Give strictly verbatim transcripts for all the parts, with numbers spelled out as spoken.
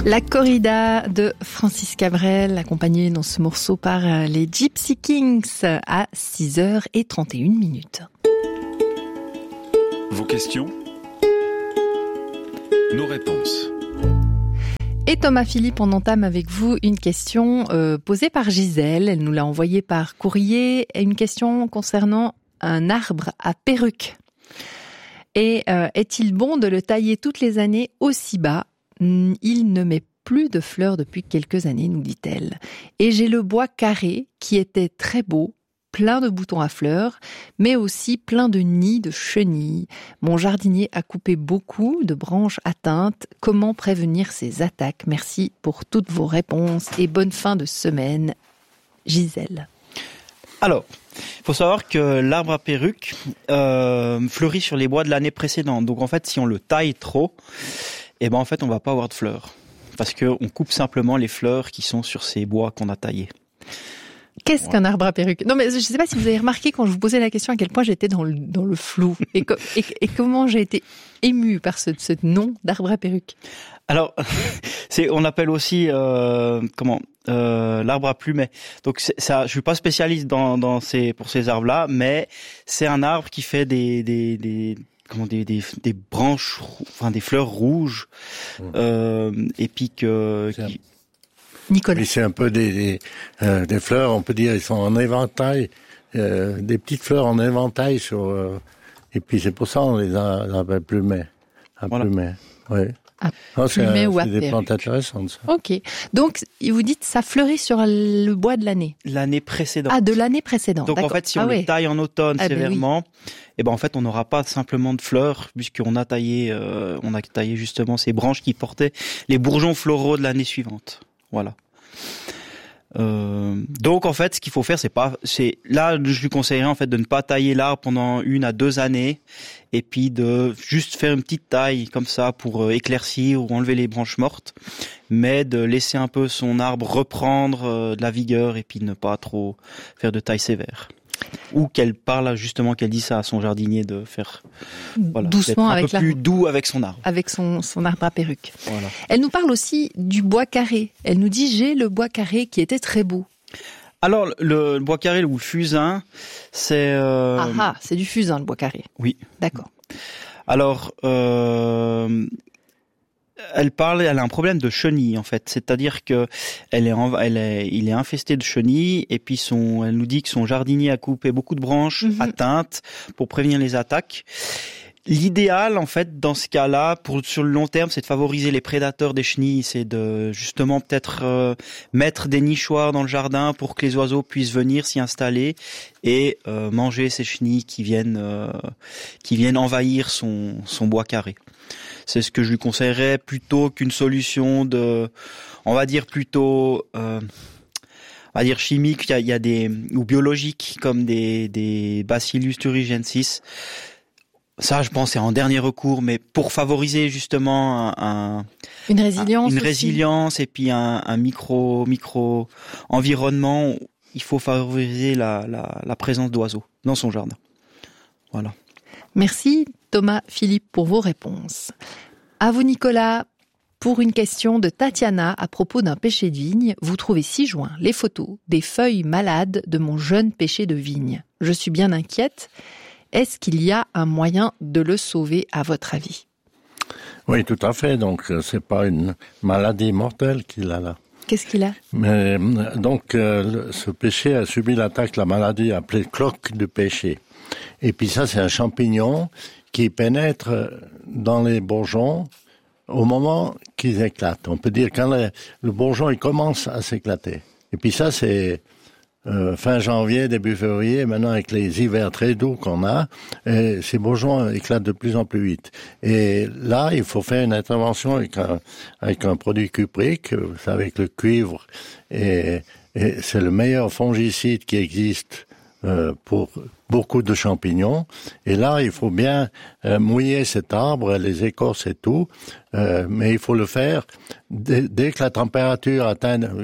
La corrida de Francis Cabrel, accompagnée dans ce morceau par les Gypsy Kings à six heures trente et une minutes. Vos questions, nos réponses. Et Thomas Philippe, on entame avec vous une question euh, posée par Gisèle. Elle nous l'a envoyée par courrier. Une question concernant un arbre à perruque. Et euh, est-il bon de le tailler toutes les années aussi bas ? Il ne met plus de fleurs depuis quelques années, nous dit-elle. Et j'ai le bois carré qui était très beau, plein de boutons à fleurs, mais aussi plein de nids de chenilles. Mon jardinier a coupé beaucoup de branches atteintes. Comment prévenir ces attaques ? Merci pour toutes vos réponses et bonne fin de semaine, Gisèle. Alors, il faut savoir que l'arbre à perruque euh, fleurit sur les bois de l'année précédente. Donc en fait, si on le taille trop, eh ben en fait, on va pas avoir de fleurs. Parce qu'on coupe simplement les fleurs qui sont sur ces bois qu'on a taillés. Qu'est-ce ouais. qu'un arbre à perruque ? Non, mais je ne sais pas si vous avez remarqué quand je vous posais la question à quel point j'étais dans le, dans le flou. Et, co- et, et comment j'ai été émue par ce, ce nom d'arbre à perruque. Alors, c'est, on appelle aussi euh, comment euh, l'arbre à plumet. Donc, c'est, ça, je suis pas spécialiste dans, dans ces, pour ces arbres-là, mais c'est un arbre qui fait des, des, des comment des, des, des branches, enfin des fleurs rouges, mmh. euh, et puis que. Qui... Nicolas. Mais c'est un peu des, des, euh, des fleurs, on peut dire, ils sont en éventail, euh, des petites fleurs en éventail sur, euh, et puis c'est pour ça on les a, on appelle plumet, à voilà. plumet, oui. À non, plumet c'est, ou à c'est des plantes intéressantes. Ça. Ok. Donc, vous dites, ça fleurit sur le bois de l'année. L'année précédente. Ah, de l'année précédente. Donc, D'accord. en fait, si ah, on ouais. le taille en automne ah, sévèrement, ben oui. eh ben, en fait, on n'aura pas simplement de fleurs, puisqu'on a taillé, euh, on a taillé justement ces branches qui portaient les bourgeons floraux de l'année suivante. Voilà. Euh, donc en fait, ce qu'il faut faire, c'est pas, c'est là, je lui conseillerais en fait de ne pas tailler l'arbre pendant une à deux années, et puis de juste faire une petite taille comme ça pour euh, éclaircir ou enlever les branches mortes, mais de laisser un peu son arbre reprendre euh, de la vigueur et puis ne pas trop faire de taille sévère. Ou qu'elle parle justement, qu'elle dit ça à son jardinier de faire voilà, doucement un avec peu plus doux avec son arbre. Avec son, son arbre à perruque. Voilà. Elle nous parle aussi du bois carré. Elle nous dit j'ai le bois carré qui était très beau. Alors le, le bois carré ou le fusain, c'est euh... ah ah, c'est du fusain le bois carré. Oui. D'accord. Alors euh... elle parle, elle a un problème de chenilles en fait, c'est-à-dire que elle est, en, elle est, il est infesté de chenilles et puis son, elle nous dit que son jardinier a coupé beaucoup de branches mm-hmm. atteintes pour prévenir les attaques. L'idéal en fait dans ce cas-là, pour sur le long terme, c'est de favoriser les prédateurs des chenilles, c'est de justement peut-être euh, mettre des nichoirs dans le jardin pour que les oiseaux puissent venir s'y installer et euh, manger ces chenilles qui viennent, euh, qui viennent envahir son, son bois carré. C'est ce que je lui conseillerais plutôt qu'une solution de, on va dire plutôt, euh, on va dire chimique. Il y a, il y a des ou biologiques comme des des Bacillus thuringiensis. Ça, je pense, c'est en dernier recours, mais pour favoriser justement un, un une résilience, un, une aussi. résilience et puis un, un micro micro environnement, il faut favoriser la la, la présence d'oiseaux dans son jardin. Voilà. Merci Thomas Philippe pour vos réponses. À vous Nicolas, pour une question de Tatiana à propos d'un pêcher de vigne, vous trouvez ci-joint les photos des feuilles malades de mon jeune pêcher de vigne. Je suis bien inquiète. Est-ce qu'il y a un moyen de le sauver à votre avis ? Oui, tout à fait. Donc, c'est pas une maladie mortelle qu'il a là. Qu'est-ce qu'il a ? Mais donc, euh, ce pêcher a subi l'attaque de la maladie appelée cloque de pêcher. Et puis ça, c'est un champignon qui pénètre dans les bourgeons au moment qu'ils éclatent. On peut dire quand le, le bourgeon il commence à s'éclater. Et puis ça, c'est euh, fin janvier, début février. Maintenant, avec les hivers très doux qu'on a, et ces bourgeons éclatent de plus en plus vite. Et là, il faut faire une intervention avec un, avec un produit cuprique, avec le cuivre. Et, et c'est le meilleur fongicide qui existe euh, pour beaucoup de champignons. Et là, il faut bien euh, mouiller cet arbre, les écorces et tout. Euh, mais il faut le faire dès, dès que la température atteint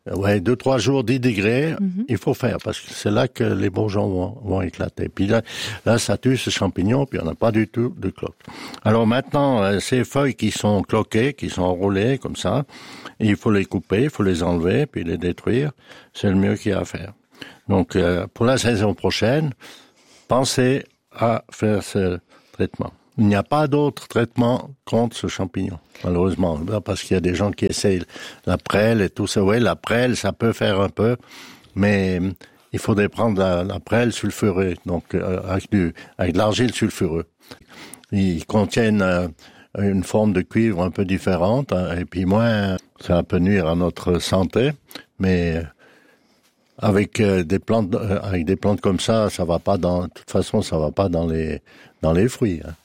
Ouais, deux, trois jours, dix degrés, Mm-hmm. il faut faire, parce que c'est là que les bourgeons vont, vont éclater. Puis là, là, ça tue ce champignon, puis on n'a pas du tout de cloque. Alors maintenant, euh, ces feuilles qui sont cloquées, qui sont enroulées, comme ça, il faut les couper, il faut les enlever, puis les détruire. C'est le mieux qu'il y a à faire. Donc, euh, pour la saison prochaine, pensez à faire ce traitement. Il n'y a pas d'autre traitement contre ce champignon, malheureusement, parce qu'il y a des gens qui essayent la prêle et tout ça. Oui, la prêle, ça peut faire un peu, mais il faudrait prendre la, la prêle sulfurée, donc euh, avec, du, avec de l'argile sulfureux. Ils contiennent euh, une forme de cuivre un peu différente, hein, et puis moins, ça peut nuire à notre santé, mais avec euh, des plantes, euh, avec des plantes comme ça, ça va pas dans, de toute façon, ça va pas dans les, dans les fruits, hein.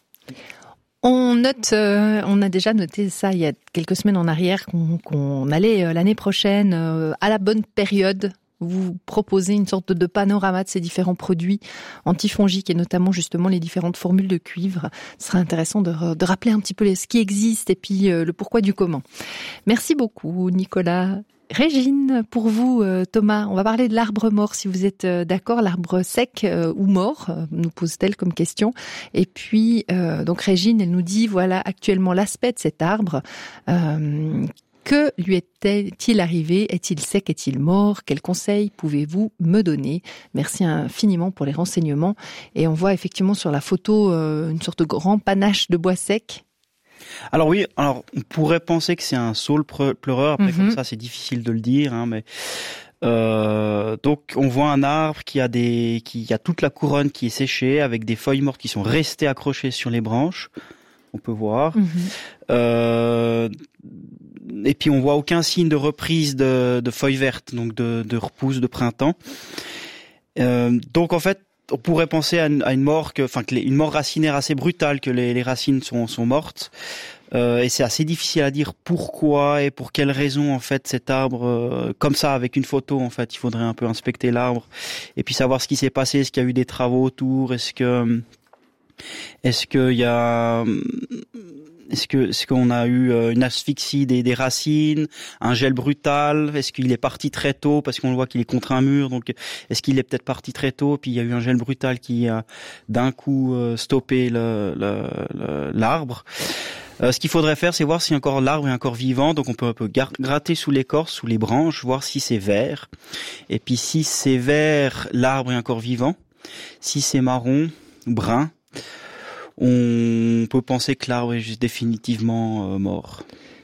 On note, euh, on a déjà noté ça il y a quelques semaines en arrière qu'on, qu'on allait euh, l'année prochaine euh, à la bonne période vous proposez une sorte de panorama de ces différents produits antifongiques et notamment justement les différentes formules de cuivre. Ce serait intéressant de, de rappeler un petit peu ce qui existe et puis euh, le pourquoi du comment. Merci beaucoup Nicolas. Régine, pour vous, Thomas, on va parler de l'arbre mort, si vous êtes d'accord, l'arbre sec euh, ou mort, euh, nous pose-t-elle comme question. Et puis, euh, donc Régine, elle nous dit, voilà actuellement l'aspect de cet arbre. Euh, que lui est-il arrivé? Est-il sec? Est-il mort? Quels conseils pouvez-vous me donner? Merci infiniment pour les renseignements. Et on voit effectivement sur la photo euh, une sorte de grand panache de bois sec. Alors oui, alors on pourrait penser que c'est un saule pleureur. Après, mm-hmm. comme ça, c'est difficile de le dire, hein, mais euh, donc on voit un arbre qui a des, qui a toute la couronne qui est séchée avec des feuilles mortes qui sont restées accrochées sur les branches. On peut voir. Mm-hmm. Euh, et puis on voit aucun signe de reprise de, de feuilles vertes, donc de, de repousse de printemps. Euh, donc en fait, on pourrait penser à une, à une mort, que, enfin, que les, une mort racinaire assez brutale, que les, les racines sont, sont mortes. Euh, et c'est assez difficile à dire pourquoi et pour quelles raisons en fait cet arbre, euh, comme ça avec une photo en fait, il faudrait un peu inspecter l'arbre et puis savoir ce qui s'est passé, est-ce qu'il y a eu des travaux autour, est-ce que, est-ce qu'il y a, est-ce que, est-ce qu'on a eu une asphyxie des, des racines, un gel brutal, est-ce qu'il est parti très tôt parce qu'on le voit qu'il est contre un mur, donc est-ce qu'il est peut-être parti très tôt puis il y a eu un gel brutal qui a d'un coup stoppé le, le, le, l'arbre. Euh, ce qu'il faudrait faire, c'est voir si encore l'arbre est encore vivant. Donc on peut un peu gratter sous l'écorce, sous les branches, voir si c'est vert. Et puis si c'est vert, l'arbre est encore vivant. Si c'est marron, brun, on peut penser que l'arbre est juste définitivement euh, mort.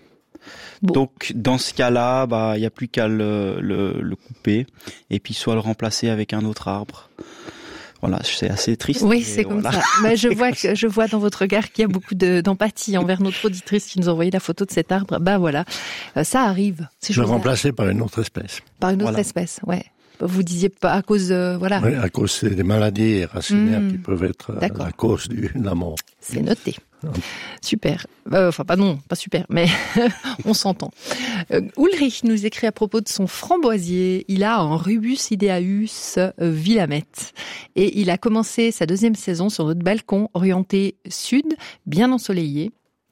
Bon. Donc dans ce cas-là, bah il y a plus qu'à le, le, le couper et puis soit le remplacer avec un autre arbre. Voilà, c'est assez triste. Oui, c'est comme voilà. ça. Mais je vois que je vois dans votre regard qu'il y a beaucoup de, d'empathie envers notre auditrice qui nous a envoyé la photo de cet arbre. Bah voilà, euh, ça arrive. Le remplacer par une autre espèce. Par une autre voilà. espèce, ouais. Vous disiez pas à cause, euh, voilà. Oui, à cause des maladies racinaires mmh. qui peuvent être D'accord. à cause du, de la mort. C'est noté. Super. Euh, enfin, pas non, pas super, mais on s'entend. Euh, Ulrich nous écrit à propos de son framboisier. Il a un Rubus ideaeus Willamette. Et il a commencé sa deuxième saison sur notre balcon, orienté sud, bien ensoleillé.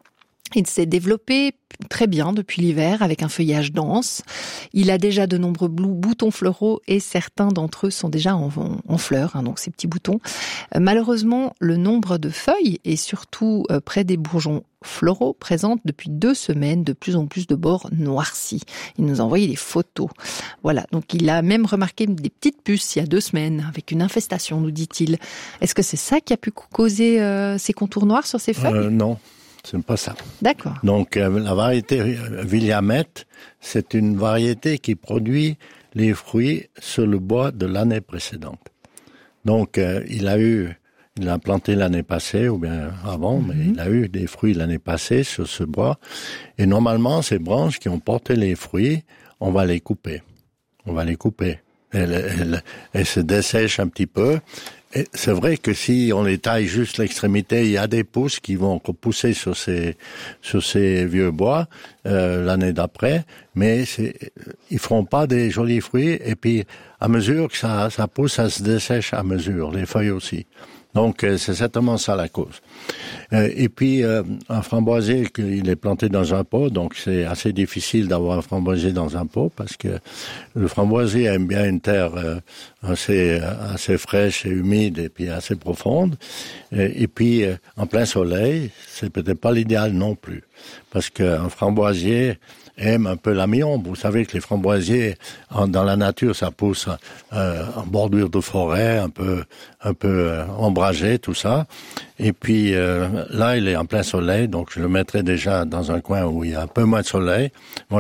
Il s'est développé très bien depuis l'hiver avec un feuillage dense. Il a déjà de nombreux boutons floraux et certains d'entre eux sont déjà en, en, en fleurs, hein, donc ces petits boutons. Euh, malheureusement, le nombre de feuilles et surtout euh, près des bourgeons floraux présente depuis deux semaines de plus en plus de bords noircis. Il nous a envoyé des photos. Voilà, donc il a même remarqué des petites puces il y a deux semaines avec une infestation, nous dit-il. Est-ce que c'est ça qui a pu causer euh, ces contours noirs sur ces feuilles ? euh, Non. C'est pas ça. D'accord. Donc, euh, la variété Willamette, c'est une variété qui produit les fruits sur le bois de l'année précédente. Donc, euh, il a eu, il a planté l'année passée, ou bien avant, mm-hmm. mais il a eu des fruits l'année passée sur ce bois. Et normalement, ces branches qui ont porté les fruits, on va les couper. On va les couper. Elles, elles, elles se dessèchent un petit peu. Et c'est vrai que si on les taille juste l'extrémité, il y a des pousses qui vont pousser sur ces sur ces vieux bois euh, l'année d'après, mais c'est, ils feront pas des jolis fruits. Et puis à mesure que ça ça pousse, ça se dessèche à mesure, les feuilles aussi. Donc c'est certainement ça la cause. Euh, et puis, euh, un framboisier, il est planté dans un pot, donc c'est assez difficile d'avoir un framboisier dans un pot, parce que le framboisier aime bien une terre euh, assez, assez fraîche et humide, et puis assez profonde. Et, et puis, euh, en plein soleil, c'est peut-être pas l'idéal non plus, parce qu'un framboisier aime un peu la mi-ombre. Vous savez que les framboisiers, en, dans la nature, ça pousse euh, en bordure de forêt, un peu, un peu euh, ombragé, tout ça. Et puis euh, là, il est en plein soleil, donc je le mettrai déjà dans un coin où il y a un peu moins de soleil. Moi,